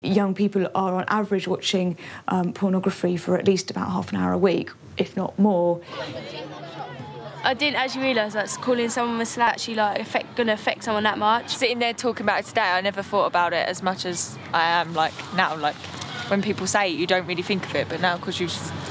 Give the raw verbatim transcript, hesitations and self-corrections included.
Young people are on average watching um, pornography for at least about half an hour a week, if not more. I didn't actually realise that calling someone a slut actually like affect, gonna affect someone that much. Sitting there talking about it today, I never thought about it as much as I am like now. Like when people say it, you don't really think of it, but now because you've